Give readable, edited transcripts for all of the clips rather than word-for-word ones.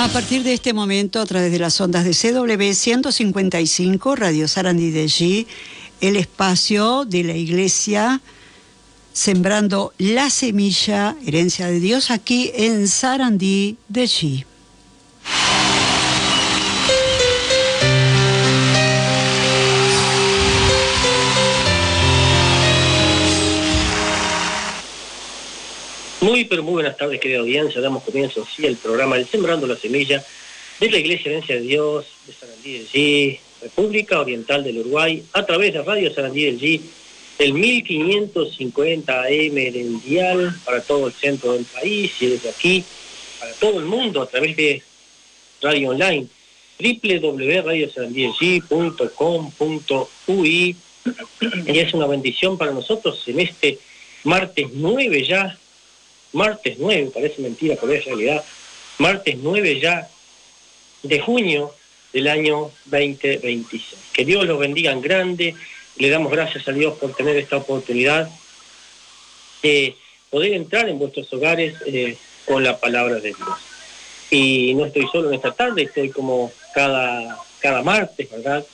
A partir de este momento, a través de las ondas de CW 155, Radio Sarandí de G, el espacio de la Iglesia sembrando la semilla, herencia de Dios, aquí en Sarandí de G. Muy buenas tardes, querida audiencia. Damos comienzo así el programa El Sembrando la Semilla de la Iglesia Herencia de Dios de Sarandí del G, República Oriental del Uruguay, a través de Radio Sarandí del G, el 1550 AM del dial para todo el centro del país y desde aquí para todo el mundo a través de radio online www.radiosarandídelg.com.ui. Y es una bendición para nosotros en este martes 9 ya. Martes 9, parece mentira, pero es realidad. Martes 9 ya de junio del año 2026. Que Dios los bendiga en grande. Le damos gracias a Dios por tener esta oportunidad de poder entrar en vuestros hogares con la palabra de Dios. Y no estoy solo en esta tarde, estoy como cada martes, ¿verdad?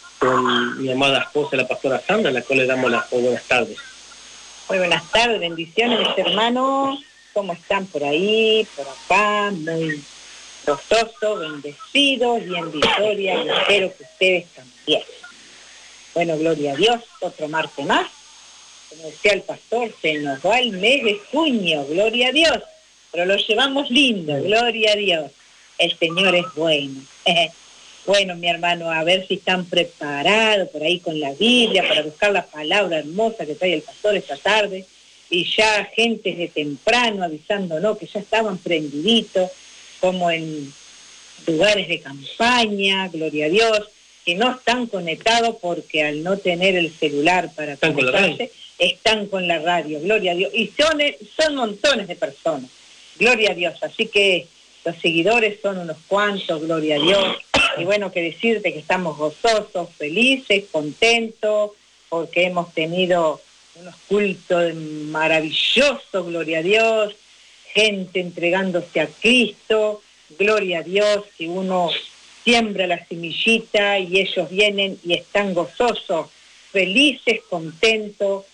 Con mi amada esposa, la pastora Sandra, a la cual le damos las buenas tardes. Muy buenas tardes, bendiciones, mis hermanos. ¿Cómo están por ahí, por acá? Muy gozosos, bendecidos y en victoria. Y espero que ustedes también. Bueno, gloria a Dios, otro martes más. Como decía el pastor, se nos va el mes de junio, gloria a Dios. Pero lo llevamos lindo, gloria a Dios. El Señor es bueno. Bueno, mi hermano, a ver si están preparados por ahí con la Biblia para buscar la palabra hermosa que trae el pastor esta tarde. Y ya gente de temprano avisándonos que ya estaban prendiditos, como en lugares de campaña, gloria a Dios, que no están conectados porque al no tener el celular para conectarse, están con la radio, gloria a Dios. Y son montones de personas, gloria a Dios. Así que los seguidores son unos cuantos, gloria a Dios. Y bueno, que decirte que estamos gozosos, felices, contentos, porque hemos tenido unos cultos maravillosos, gloria a Dios, gente entregándose a Cristo, gloria a Dios, que uno siembra la semillita y ellos vienen y están gozosos, felices, contentos,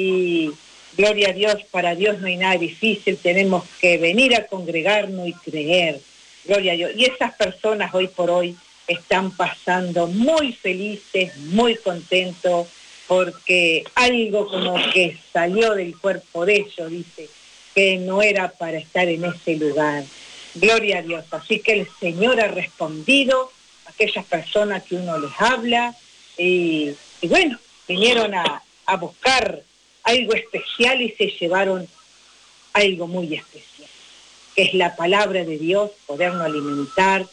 y gloria a Dios, para Dios no hay nada difícil, tenemos que venir a congregarnos y creer, gloria a Dios. Y esas personas hoy por hoy están pasando muy felices, muy contentos, porque algo como que salió del cuerpo de ellos, dice, que no era para estar en ese lugar. Gloria a Dios. Así que el Señor ha respondido a aquellas personas que uno les habla, y bueno, vinieron a buscar algo especial y se llevaron algo muy especial, que es la palabra de Dios, podernos alimentar,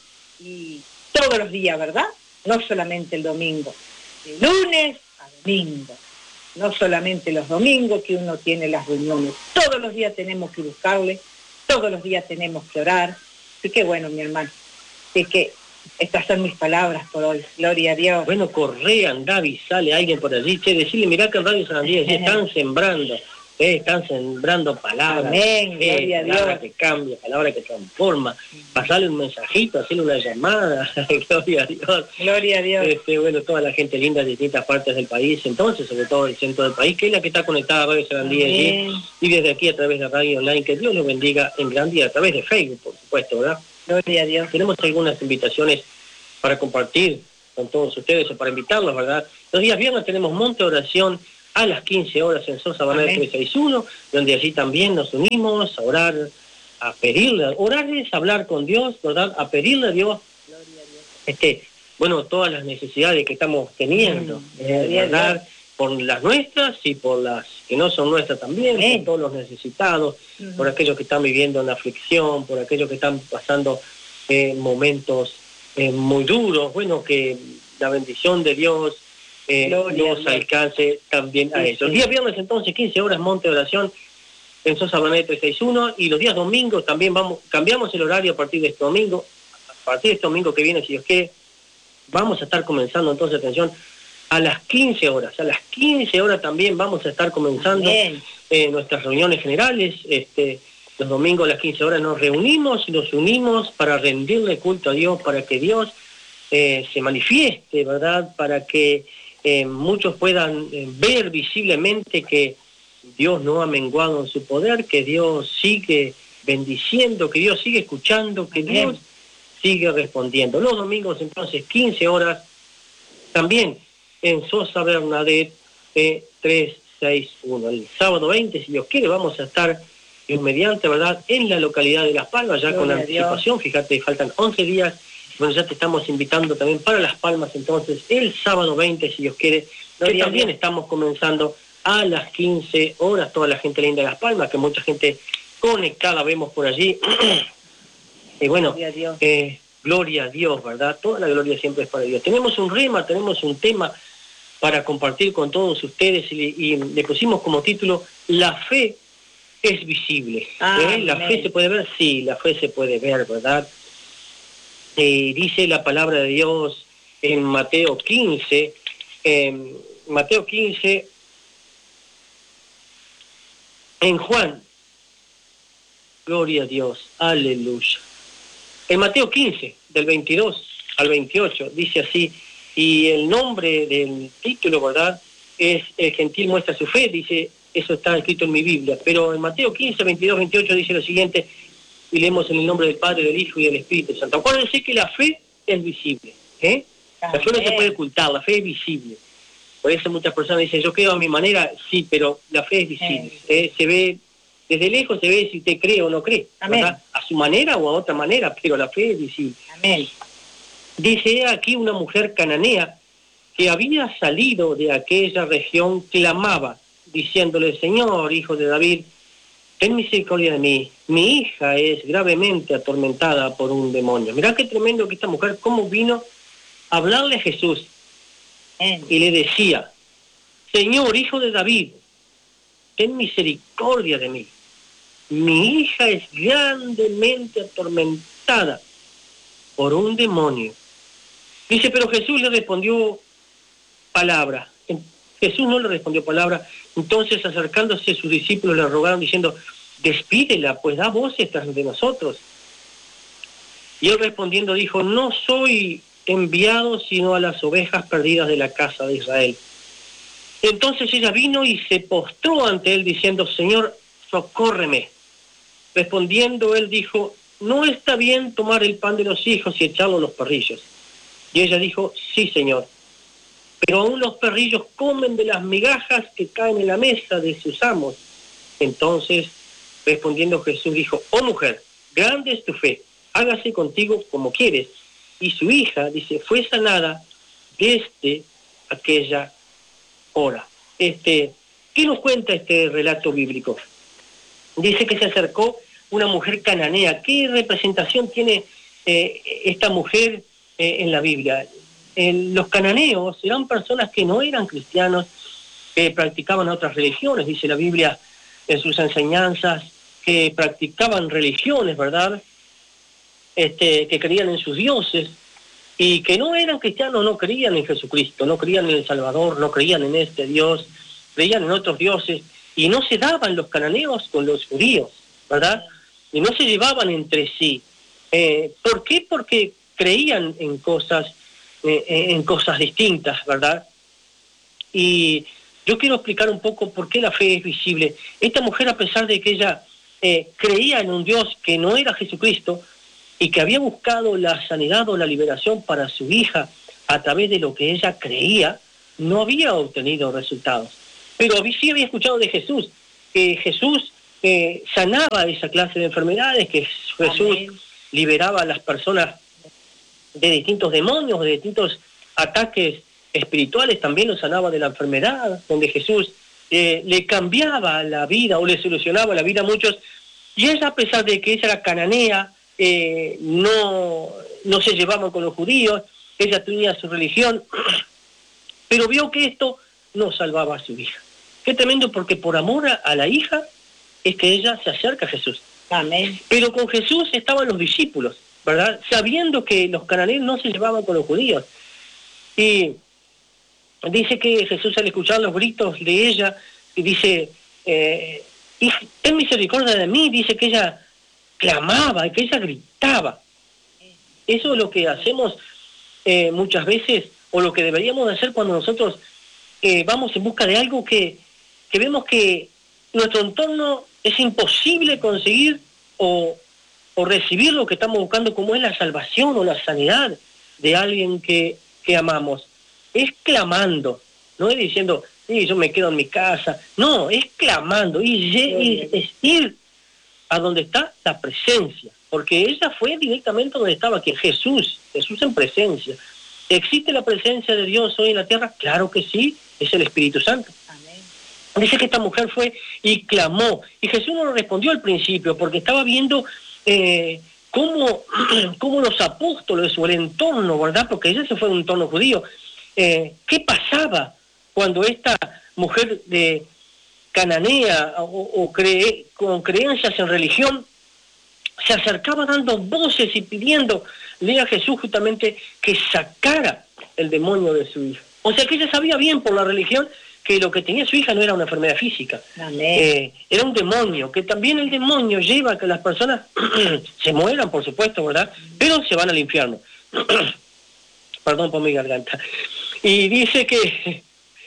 y todos los días, ¿verdad? No solamente el domingo, de lunes a domingo, no solamente los domingos que uno tiene las reuniones, todos los días tenemos que buscarle, todos los días tenemos que orar. Así que bueno, mi hermano, así que estas son mis palabras por hoy, gloria a Dios. Bueno, corre, andá, sale alguien por allí, decirle, mirá que en Radio Sarandí están sembrando palabras. Amén, gloria a Dios. Palabra que cambia, palabra que transforma. Pasarle un mensajito, hacerle una llamada. Gloria a Dios. Gloria a Dios. Bueno, toda la gente linda de distintas partes del país, entonces, sobre todo el centro del país, que es la que está conectada a Radio Sarandí allí, y desde aquí a través de la radio online, que Dios los bendiga en gran día, a través de Facebook, por supuesto, ¿verdad? Gloria a Dios. Tenemos algunas invitaciones para compartir con todos ustedes o para invitarlos, ¿verdad? Los días viernes tenemos monte de oración a las 15 horas en Sosa Banal 361, donde allí también nos unimos a orar, a pedirle. Orar es hablar con Dios, ¿verdad? A pedirle a Dios, bueno, todas las necesidades que estamos teniendo, ¿verdad? Por las nuestras y por las que no son nuestras también, por todos los necesitados, por aquellos que están viviendo en aflicción, por aquellos que están pasando momentos muy duros. Bueno, que la bendición de Dios nos alcance también a eso. El día viernes entonces, 15 horas, monte de oración en Sosa Banal 361, y los días domingos también cambiamos el horario a partir de este domingo. A partir de este domingo que viene, si Dios quiere, vamos a estar comenzando entonces, atención, a las 15 horas. A las 15 horas también vamos a estar comenzando nuestras reuniones generales, Los domingos a las 15 horas nos reunimos y nos unimos para rendirle culto a Dios, para que Dios se manifieste, ¿verdad? Para que muchos puedan ver visiblemente que Dios no ha menguado en su poder, que Dios sigue bendiciendo, que Dios sigue escuchando, que Dios sigue respondiendo. Los domingos entonces 15 horas, también en Sosa Bernadette 361. El sábado 20, si Dios quiere, vamos a estar mediante, ¿verdad?, en la localidad de Las Palmas, ya con anticipación. Fíjate, faltan 11 días. Bueno, ya te estamos invitando también para Las Palmas, entonces, el sábado 20, si Dios quiere, que también estamos comenzando a las 15 horas, toda la gente linda de Las Palmas, que mucha gente conectada vemos por allí. Y bueno, gloria a Dios, ¿verdad? Toda la gloria siempre es para Dios. Tenemos un rema, tenemos un tema para compartir con todos ustedes y le pusimos como título, La fe es visible. ¿La fe se puede ver? Sí, la fe se puede ver, ¿verdad? Dice la palabra de Dios en Mateo 15, en Juan, gloria a Dios, aleluya. En Mateo 15, del 22 al 28, dice así, y el nombre del título, ¿verdad?, es El gentil muestra su fe, dice, eso está escrito en mi Biblia, pero en Mateo 15, 22, 28 dice lo siguiente, y leemos en el nombre del Padre, del Hijo y del Espíritu Santo. Acuérdense que la fe es visible, La fe no se puede ocultar, la fe es visible. Por eso muchas personas dicen, yo creo a mi manera, sí, pero la fe es visible. Se ve, desde lejos se ve si te cree o no cree, ¿verdad? A su manera o a otra manera, pero la fe es visible. Amén. Dice aquí una mujer cananea que había salido de aquella región, clamaba, diciéndole, Señor, Hijo de David, ten misericordia de mí, mi hija es gravemente atormentada por un demonio. Mirá qué tremendo que esta mujer, cómo vino a hablarle a Jesús. Y le decía, Señor, Hijo de David, ten misericordia de mí. Mi hija es grandemente atormentada por un demonio. Dice, pero Jesús le respondió palabra. Jesús no le respondió palabra. Entonces, acercándose sus discípulos, le rogaron diciendo, despídela, pues da voces tras de nosotros. Y él respondiendo dijo, no soy enviado sino a las ovejas perdidas de la casa de Israel. Entonces ella vino y se postró ante él diciendo, Señor, socórreme. Respondiendo él dijo, no está bien tomar el pan de los hijos y echarlo a los perrillos. Y ella dijo, sí, Señor. Pero aún los perrillos comen de las migajas que caen en la mesa de sus amos. Entonces, respondiendo Jesús dijo, oh mujer, grande es tu fe, hágase contigo como quieres. Y su hija, dice, fue sanada desde aquella hora. ¿Qué nos cuenta este relato bíblico? Dice que se acercó una mujer cananea. ¿Qué representación tiene esta mujer en la Biblia? Los cananeos eran personas que no eran cristianos, que practicaban otras religiones, dice la Biblia en sus enseñanzas, que practicaban religiones, ¿verdad? Que creían en sus dioses, y que no eran cristianos, no creían en Jesucristo, no creían en el Salvador, no creían en este Dios, creían en otros dioses, y no se daban los cananeos con los judíos, ¿verdad? Y no se llevaban entre sí. ¿Por qué? Porque creían en cosas distintas, ¿verdad? Y yo quiero explicar un poco por qué la fe es visible. Esta mujer, a pesar de que ella creía en un Dios que no era Jesucristo y que había buscado la sanidad o la liberación para su hija a través de lo que ella creía, no había obtenido resultados. Pero sí había escuchado de Jesús, que Jesús sanaba esa clase de enfermedades, que Jesús liberaba a las personas de distintos demonios, de distintos ataques espirituales, también los sanaba de la enfermedad, donde Jesús le cambiaba la vida o le solucionaba la vida a muchos. Y ella, a pesar de que ella era cananea, no se llevaban con los judíos, ella tenía su religión, pero vio que esto no salvaba a su hija. Qué tremendo, porque por amor a la hija es que ella se acerca a Jesús. Amén. Pero con Jesús estaban los discípulos, ¿verdad? Sabiendo que los cananeos no se llevaban con los judíos. Y dice que Jesús, al escuchar los gritos de ella, dice, y ten misericordia de mí, dice que ella clamaba y que ella gritaba. Eso es lo que hacemos muchas veces, o lo que deberíamos hacer cuando nosotros vamos en busca de algo que vemos que nuestro entorno es imposible conseguir o recibir lo que estamos buscando, como es la salvación o la sanidad de alguien que amamos. Es clamando, no es diciendo, sí, yo me quedo en mi casa, no, es clamando, y es ir a donde está la presencia, porque ella fue directamente donde estaba, que Jesús en presencia. ¿Existe la presencia de Dios hoy en la tierra? Claro que sí, es el Espíritu Santo. Amén. Dice que esta mujer fue y clamó, y Jesús no le respondió al principio, porque estaba viendo cómo los apóstoles o el entorno, ¿verdad? Porque ella se fue a un entorno judío. ¿Qué pasaba cuando esta mujer de cananea con creencias en religión se acercaba dando voces y pidiéndole a Jesús justamente que sacara el demonio de su hija? O sea que ella sabía bien por la religión que lo que tenía su hija no era una enfermedad física, era un demonio, que también el demonio lleva a que las personas se mueran, por supuesto, ¿verdad? Pero se van al infierno. Perdón por mi garganta. Y dice que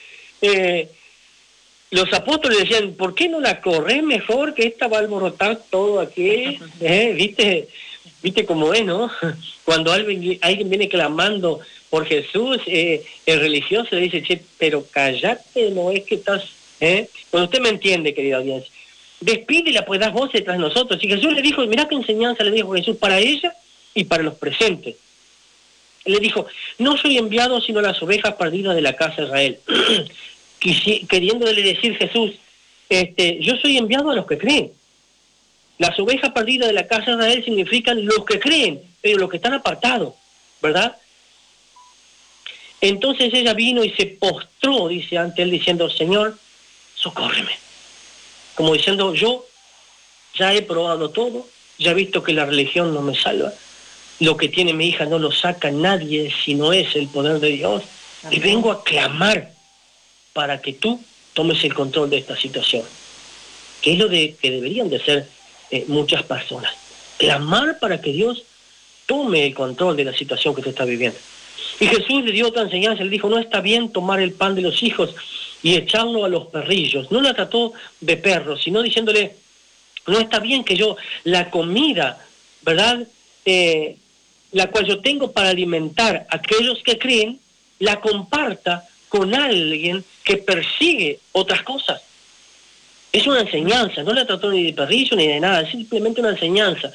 los apóstoles decían, ¿por qué no la corres mejor, que esta va a alborotar todo aquí? ¿Viste cómo es, no? Cuando alguien viene clamando por Jesús, el religioso le dice, che, pero cállate, no es que estás... Bueno, usted me entiende, querida audiencia. Despídela, pues das voces tras nosotros. Y Jesús le dijo, mirá qué enseñanza le dijo Jesús para ella y para los presentes. Le dijo, no soy enviado sino a las ovejas perdidas de la casa de Israel. Queriéndole decir Jesús, yo soy enviado a los que creen. Las ovejas perdidas de la casa de Israel significan los que creen, pero los que están apartados, ¿verdad? Entonces ella vino y se postró, dice, ante él, diciendo, Señor, socórreme. Como diciendo, yo ya he probado todo, ya he visto que la religión no me salva, lo que tiene mi hija no lo saca nadie si no es el poder de Dios. Amén. Y vengo a clamar para que tú tomes el control de esta situación, que es lo que deberían de ser muchas personas. Clamar para que Dios tome el control de la situación que tú estás viviendo. Y Jesús le dio otra enseñanza, le dijo, no está bien tomar el pan de los hijos y echarlo a los perrillos. No la trató de perro, sino diciéndole, no está bien que yo la comida, ¿verdad?, la cual yo tengo para alimentar a aquellos que creen, la comparta con alguien que persigue otras cosas. Es una enseñanza, no la trató ni de perrillo ni de nada, es simplemente una enseñanza.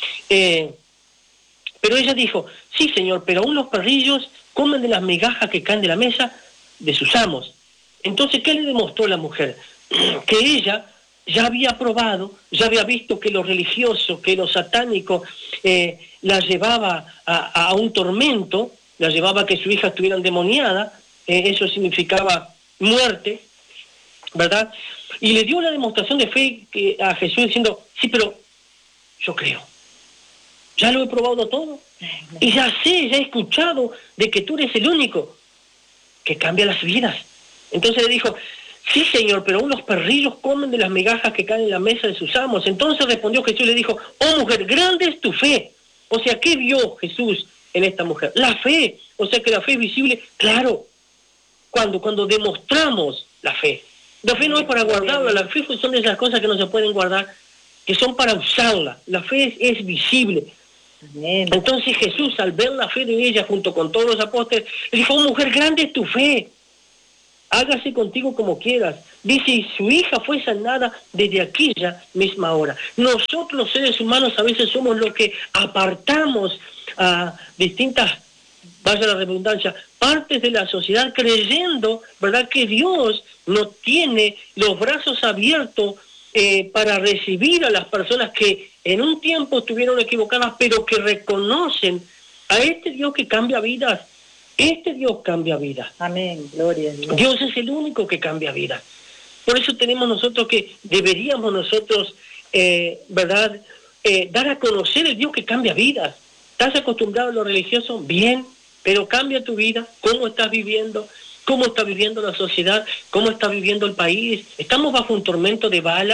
Pero ella dijo, sí, Señor, pero aún los perrillos comen de las migajas que caen de la mesa de sus amos. Entonces, ¿qué le demostró la mujer? Que ella ya había probado, ya había visto que lo religioso, que lo satánico la llevaba a un tormento, la llevaba a que su hija estuviera endemoniada, eso significaba muerte, ¿verdad? Y le dio una demostración de fe a Jesús diciendo, sí, pero yo creo. Ya lo he probado todo. Y ya sé, ya he escuchado de que tú eres el único que cambia las vidas. Entonces le dijo, sí, Señor, pero aún los perrillos comen de las migajas que caen en la mesa de sus amos. Entonces respondió Jesús y le dijo, oh mujer, grande es tu fe. O sea, ¿qué vio Jesús en esta mujer? La fe. O sea que la fe es visible, claro, cuando demostramos la fe. La fe no es para guardarla, la fe son de esas cosas que no se pueden guardar, que son para usarla. La fe es visible. Amén. Entonces Jesús, al ver la fe de ella junto con todos los apóstoles, le dijo, oh mujer, grande es tu fe, hágase contigo como quieras. Dice, y su hija fue sanada desde aquella misma hora. Nosotros los seres humanos a veces somos los que apartamos a distintas, vaya la redundancia, partes de la sociedad, creyendo, ¿verdad?, que Dios no tiene los brazos abiertos para recibir a las personas que en un tiempo estuvieron equivocadas, pero que reconocen a este Dios que cambia vidas. Este Dios cambia vidas. Amén, gloria a Dios. Dios es el único que cambia vidas. Por eso tenemos nosotros deberíamos nosotros, ¿verdad?, dar a conocer el Dios que cambia vidas. ¿Estás acostumbrado a lo religioso? Bien, pero cambia tu vida. ¿Cómo estás viviendo? ¿Cómo está viviendo la sociedad? ¿Cómo está viviendo el país? ¿Estamos bajo un tormento de balas?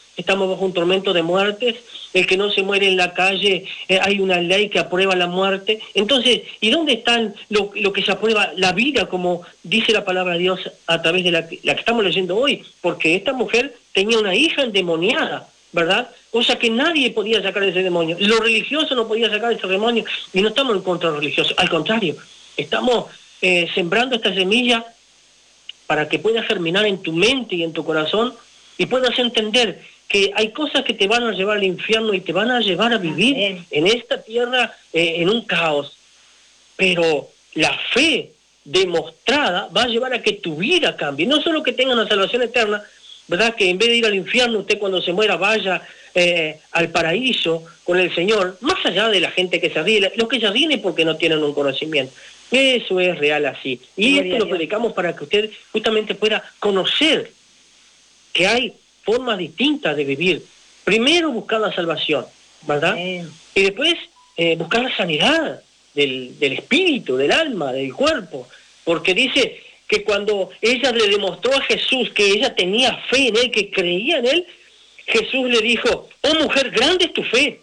estamos bajo un tormento de muertes, el que no se muere en la calle, hay una ley que aprueba la muerte. Entonces, ¿y dónde están lo que se aprueba? La vida, como dice la palabra de Dios a través de la que estamos leyendo hoy, porque esta mujer tenía una hija endemoniada, ¿verdad? O sea que nadie podía sacar ese demonio. Lo religioso no podía sacar ese demonio, y no estamos en contra de lo religioso, al contrario, estamos sembrando esta semilla para que pueda germinar en tu mente y en tu corazón y puedas entender que hay cosas que te van a llevar al infierno y te van a llevar a vivir en esta tierra en un caos. Pero la fe demostrada va a llevar a que tu vida cambie. No solo que tengas una salvación eterna, ¿verdad? Que en vez de ir al infierno, usted cuando se muera vaya al paraíso con el Señor, más allá de la gente que se ríe. Los que se ríen es porque no tienen un conocimiento. Eso es real así. Y esto lo predicamos para que usted justamente pueda conocer que hay formas distintas de vivir. Primero buscar la salvación, ¿verdad? Y después buscar la sanidad del espíritu, del alma, del cuerpo. Porque dice que cuando ella le demostró a Jesús que ella tenía fe en él, que creía en él, Jesús le dijo: oh mujer, grande es tu fe.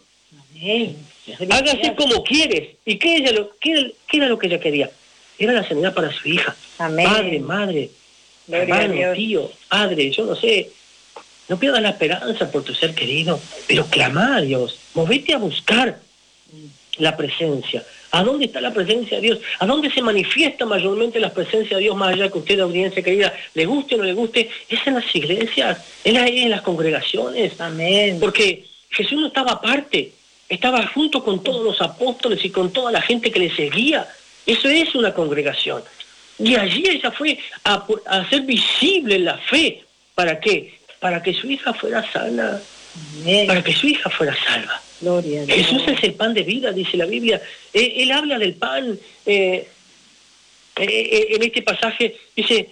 Hágase como quieres. ¿Y qué era lo que ella quería? Era la sanidad para su hija. Amén. Padre, madre, hermano, tío, padre, yo no sé. No pierdas la esperanza por tu ser querido, pero clama a Dios. Movete a buscar la presencia. ¿A dónde está la presencia de Dios? ¿A dónde se manifiesta mayormente la presencia de Dios, más allá que usted, audiencia querida, le guste o no le guste? Es en las iglesias, es en las congregaciones. Amén. Porque Jesús no estaba aparte, estaba junto con todos los apóstoles y con toda la gente que le seguía. Eso es una congregación. Y allí ella fue a hacer visible la fe. ¿Para qué? Para que su hija fuera sana. Amén. Para que su hija fuera salva. Gloria a Dios. Jesús es el pan de vida, dice la Biblia. Él habla del pan. En este pasaje dice,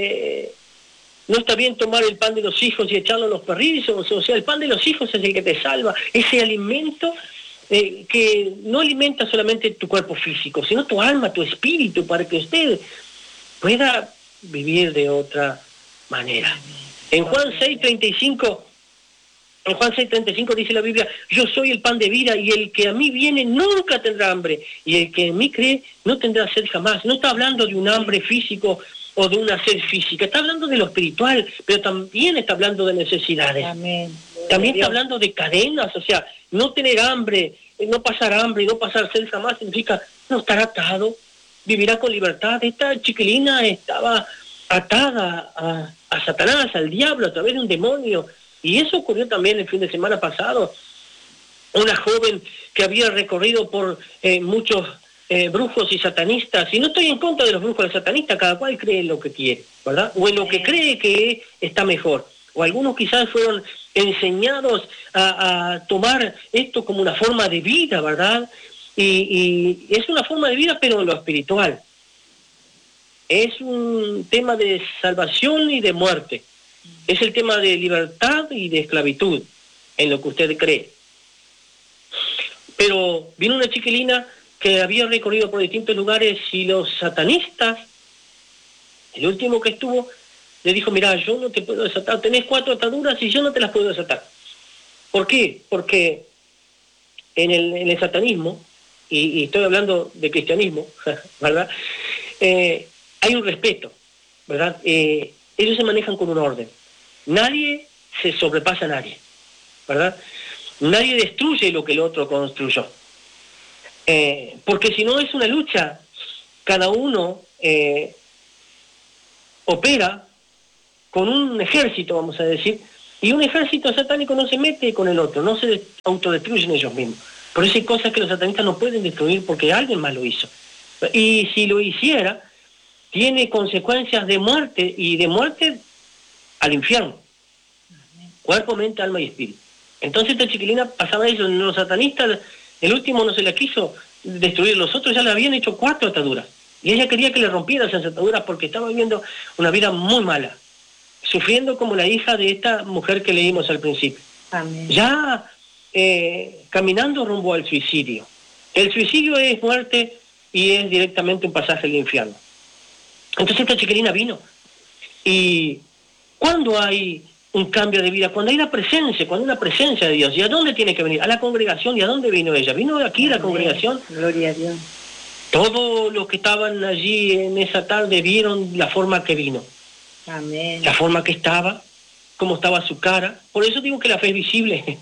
no está bien tomar el pan de los hijos y echarlo a los perrillos. O sea, el pan de los hijos es el que te salva. Ese alimento que no alimenta solamente tu cuerpo físico, sino tu alma, tu espíritu, para que usted pueda vivir de otra manera. En Juan 6:35 dice la Biblia: yo soy el pan de vida, y el que a mí viene nunca tendrá hambre, y el que en mí cree no tendrá sed jamás. No está hablando de un hambre físico o de una sed física, está hablando de lo espiritual, pero también está hablando de necesidades. Amén. También está hablando de cadenas, o sea, no tener hambre, no pasar hambre y no pasar sed jamás significa no estar atado, vivirá con libertad. Esta chiquilina estaba atada a Satanás, al diablo, a través de un demonio. Y eso ocurrió también el fin de semana pasado. Una joven que había recorrido por muchos brujos y satanistas, y no estoy en contra de los brujos y satanistas, cada cual cree en lo que quiere, ¿verdad? O en lo que cree que está mejor. O algunos quizás fueron enseñados a tomar esto como una forma de vida, ¿verdad? Y es una forma de vida, pero en lo espiritual. Es un tema de salvación y de muerte. Es el tema de libertad y de esclavitud, en lo que usted cree. Pero vino una chiquilina que había recorrido por distintos lugares, y los satanistas, el último que estuvo, le dijo: mira, yo no te puedo desatar, tenés 4 ataduras y yo no te las puedo desatar. ¿Por qué? Porque en el satanismo, y estoy hablando de cristianismo, ¿verdad? Hay un respeto, ¿verdad? Ellos se manejan con un orden. Nadie se sobrepasa a nadie, ¿verdad? Nadie destruye lo que el otro construyó. Porque si no es una lucha, cada uno opera con un ejército, vamos a decir, y un ejército satánico no se mete con el otro, no se autodestruyen ellos mismos. Por eso hay cosas que los satanistas no pueden destruir porque alguien más lo hizo. Y si lo hiciera, tiene consecuencias de muerte, y de muerte al infierno. Cuerpo, mente, alma y espíritu. Entonces esta chiquilina pasaba eso. Los satanistas, el último no se la quiso destruir, los otros ya le habían hecho 4 ataduras. Y ella quería que le rompiera esas ataduras porque estaba viviendo una vida muy mala, sufriendo como la hija de esta mujer que leímos al principio. Amén. Ya caminando rumbo al suicidio. El suicidio es muerte y es directamente un pasaje al infierno. Entonces esta chiquilina vino. Y cuando hay un cambio de vida, cuando hay una presencia de Dios. ¿Y a dónde tiene que venir? A la congregación. ¿Y a dónde vino ella? Vino de aquí, la congregación. Gloria a Dios. Todos los que estaban allí en esa tarde vieron la forma que vino. Amén. La forma que estaba, cómo estaba su cara. Por eso digo que la fe es visible.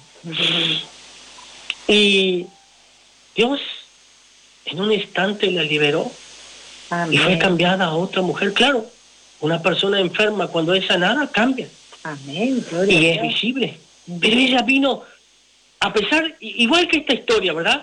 Y Dios en un instante la liberó. Amén. Y fue cambiada a otra mujer. Claro, una persona enferma cuando es sanada cambia. Amén. Y es visible. Pero ella vino, a pesar, igual que esta historia, ¿verdad?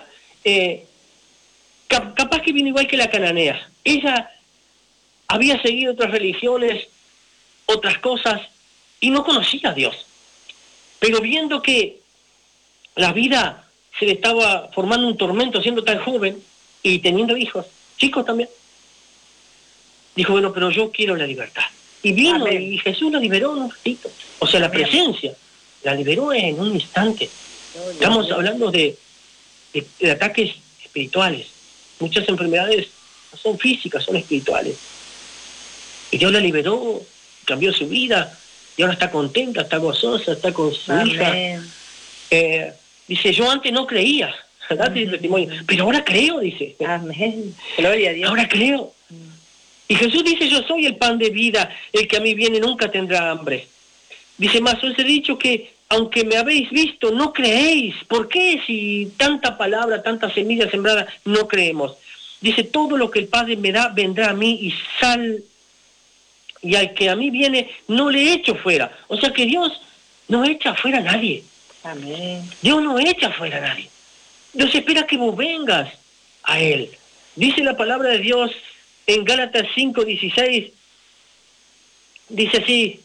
Capaz que vino igual que la cananea. Ella había seguido otras religiones, otras cosas, y no conocía a Dios. Pero viendo que la vida se le estaba formando un tormento siendo tan joven y teniendo hijos, chicos también, dijo, bueno, pero yo quiero la libertad. Y vino. Amén. Y Jesús la liberó en un ratito. O sea, la presencia la liberó en un instante. Estamos hablando de ataques espirituales. Muchas enfermedades no son físicas, son espirituales. Y Dios la liberó, cambió su vida, y ahora está contenta, está gozosa, está con su hija. Dice, yo antes no creía, date el testimonio, pero ahora creo, dice. Amén. Gloria a Dios. Ahora creo. Y Jesús dice, yo soy el pan de vida, el que a mí viene nunca tendrá hambre. Dice, más os he dicho que, aunque me habéis visto, no creéis. ¿Por qué si tanta palabra, tanta semilla sembrada, no creemos? Dice, todo lo que el Padre me da, vendrá a mí y al que a mí viene, no le echo fuera. O sea que Dios no echa fuera a nadie. Amén. Dios no echa fuera a nadie. Dios espera que vos vengas a Él. Dice la palabra de Dios en Gálatas 5:16, dice así,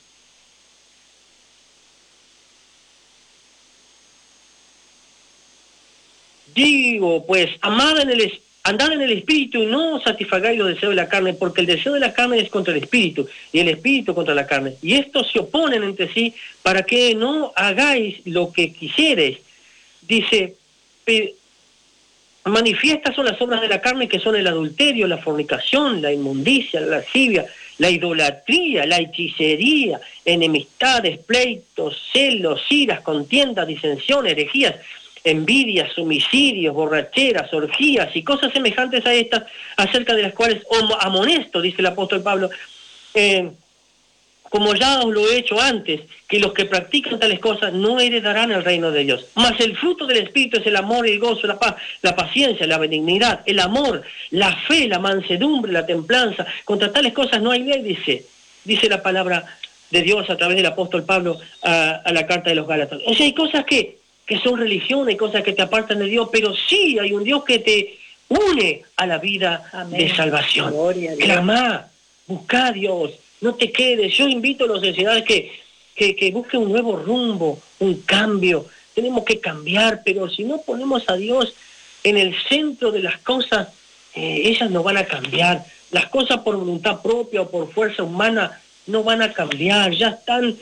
digo, pues, andad en el espíritu y no satisfagáis los deseos de la carne, porque el deseo de la carne es contra el espíritu, y el espíritu contra la carne. Y estos se oponen entre sí para que no hagáis lo que quisiereis. Dice, manifiestas son las obras de la carne, que son el adulterio, la fornicación, la inmundicia, la lascivia, la idolatría, la hechicería, enemistades, pleitos, celos, iras, contiendas, disensiones, herejías, envidias, homicidios, borracheras, orgías y cosas semejantes a estas, acerca de las cuales amonesto, dice el apóstol Pablo, como ya os lo he hecho antes, que los que practican tales cosas no heredarán el reino de Dios. Mas el fruto del Espíritu es el amor, el gozo, la paz, la paciencia, la benignidad, el amor, la fe, la mansedumbre, la templanza. Contra tales cosas no hay ley, dice la palabra de Dios a través del apóstol Pablo a la carta de los Gálatas. O sea, hay cosas que son religión, hay cosas que te apartan de Dios, pero sí hay un Dios que te une a la vida. Amén. De salvación. Clamá, buscá a Dios. No te quedes. Yo invito a las sociedades que busquen un nuevo rumbo, un cambio. Tenemos que cambiar, pero si no ponemos a Dios en el centro de las cosas, ellas no van a cambiar. Las cosas por voluntad propia o por fuerza humana no van a cambiar. Ya están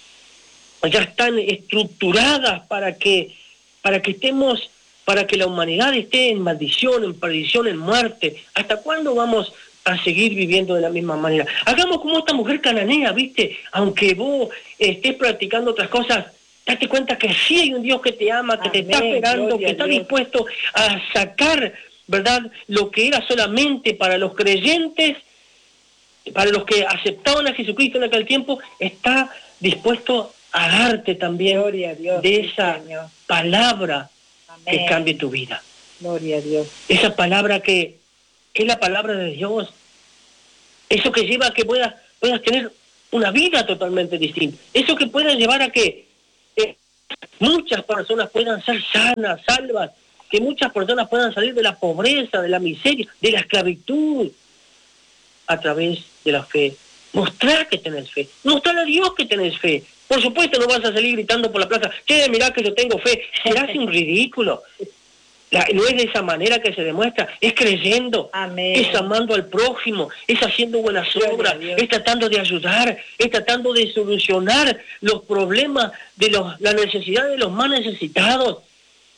estructuradas para que estemos, para que la humanidad esté en maldición, en perdición, en muerte. ¿Hasta cuándo vamos a seguir viviendo de la misma manera? Hagamos como esta mujer cananea, ¿viste? Aunque vos estés practicando otras cosas, date cuenta que sí hay un Dios que te ama, que te está esperando, que está dispuesto a sacar, ¿verdad?, lo que era solamente para los creyentes, para los que aceptaban a Jesucristo en aquel tiempo, está dispuesto a darte también de esa palabra. Amén. Que cambie tu vida. Gloria a Dios. Esa palabra que es la palabra de Dios. Eso que lleva a que puedas tener una vida totalmente distinta. Eso que pueda llevar a que muchas personas puedan ser sanas, salvas, que muchas personas puedan salir de la pobreza, de la miseria, de la esclavitud, a través de la fe. Mostrar que tenés fe. Mostrar a Dios que tenés fe. Por supuesto no vas a salir gritando por la plaza, che, mirá que yo tengo fe. Serás un ridículo. No es de esa manera que se demuestra, es creyendo. Amén. Es amando al prójimo, es haciendo buenas obras, es tratando de ayudar, es tratando de solucionar los problemas de la necesidad de los más necesitados.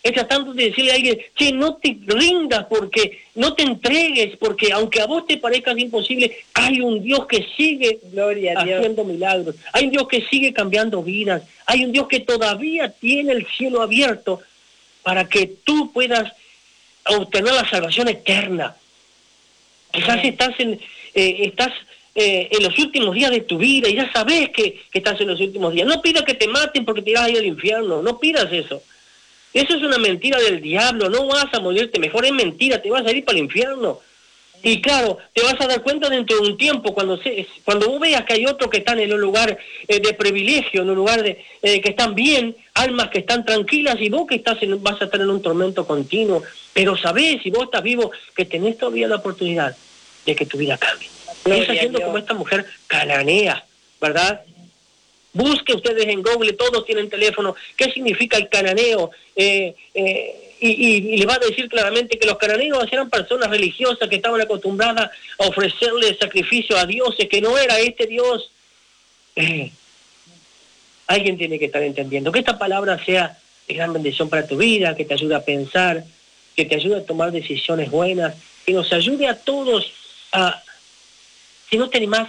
es tratando de decirle a alguien, che, no te rindas, porque no te entregues, porque aunque a vos te parezca imposible, hay un Dios que sigue haciendo milagros, hay un Dios que sigue cambiando vidas, hay un Dios que todavía tiene el cielo abierto para que tú puedas obtener la salvación eterna. Quizás estás en los últimos días de tu vida y ya sabes que estás en los últimos días. No pidas que te maten porque te irás a ir al infierno, no pidas eso. Eso es una mentira del diablo, no vas a morirte, mejor es mentira, te vas a ir para el infierno. Y claro, te vas a dar cuenta dentro de un tiempo, cuando vos veas que hay otros que están en un lugar de privilegio, en un lugar que están bien, almas que están tranquilas, y vos que vas a estar en un tormento continuo. Pero sabés, si vos estás vivo, que tenés todavía la oportunidad de que tu vida cambie. Estás haciendo como esta mujer cananea, ¿verdad? Busque ustedes en Google, todos tienen teléfono, qué significa el cananeo, y le va a decir claramente que los cananeos eran personas religiosas que estaban acostumbradas a ofrecerle sacrificio a dioses, que no era este Dios. Alguien tiene que estar entendiendo que esta palabra sea de gran bendición para tu vida, que te ayude a pensar, que te ayude a tomar decisiones buenas, que nos ayude a todos a, si no te animás,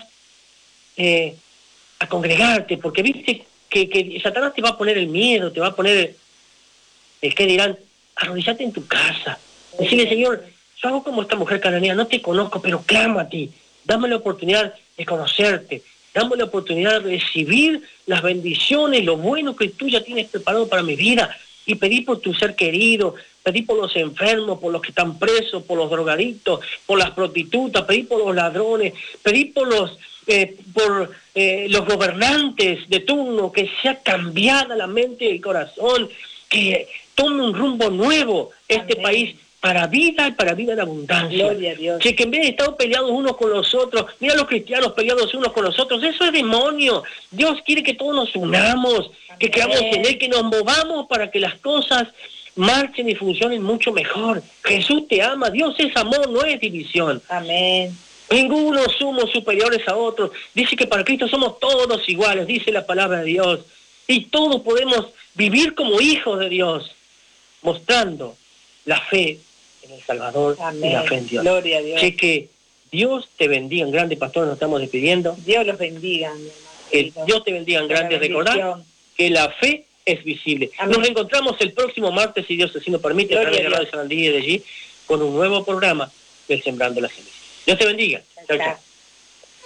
a congregarte, porque viste que Satanás te va a poner el miedo, te va a poner el que dirán. Arrodillate en tu casa, decirle, Señor, yo hago como esta mujer cananea, no te conozco, pero clamo a ti, dame la oportunidad de conocerte, dame la oportunidad de recibir las bendiciones, lo bueno que tú ya tienes preparado para mi vida, y pedí por tu ser querido, pedí por los enfermos, por los que están presos, por los drogadictos, por las prostitutas, pedí por los ladrones, pedí por los gobernantes de turno, que sea cambiada la mente y el corazón, que tome un rumbo nuevo este Amén. País para vida y para vida en abundancia. Gloria a Dios. Que en vez de estar peleados unos con los otros, mira los cristianos peleados unos con los otros, eso es demonio. Dios quiere que todos nos unamos, Amén. Que creamos en Él, que nos movamos para que las cosas marchen y funcionen mucho mejor. Jesús te ama, Dios es amor, no es división. Amén. Ninguno somos superiores a otros. Dice que para Cristo somos todos iguales, dice la palabra de Dios. Y todos podemos vivir como hijos de Dios, mostrando la fe en el Salvador. Amén. Y la fe en Dios. Gloria a Dios. Así que Dios te bendiga en grande, pastor, nos estamos despidiendo. Dios los bendiga, mi hermano. Que Dios te bendiga en grande, recordar que la fe es visible. Amén. Nos encontramos el próximo martes, si Dios así nos permite, a través de Radio Sarandí y de allí, con un nuevo programa del Sembrando la Semilla. Dios te bendiga. Chao, chao.